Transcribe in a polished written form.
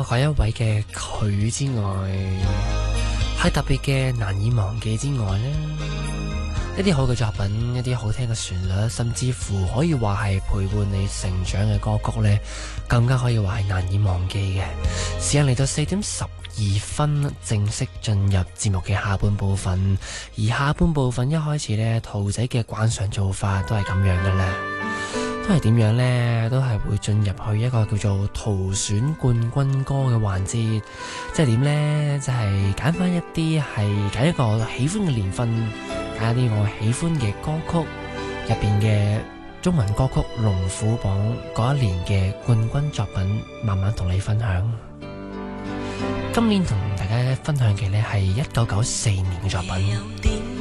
嗰一位嘅佢之外，係特別嘅難以忘記之外呢，一啲好嘅作品，一啲好聽嘅旋律，甚至乎可以話係陪伴你成長嘅歌曲呢，更加可以話係難以忘記嘅。時間嚟到4:12，正式進入節目嘅下半部分。而下半部分一開始呢，兔仔嘅慣常做法都係咁樣嘅啦。都係點樣呢？都係會進入去一個叫做徒選冠軍歌嘅環節，即係點呢？即係揀翻一啲係揀一個喜歡嘅年份，揀一啲我喜歡嘅歌曲入邊嘅中文歌曲龍虎榜嗰一年嘅冠軍作品，慢慢同你分享。今年同大家分享嘅呢係1994年嘅作品。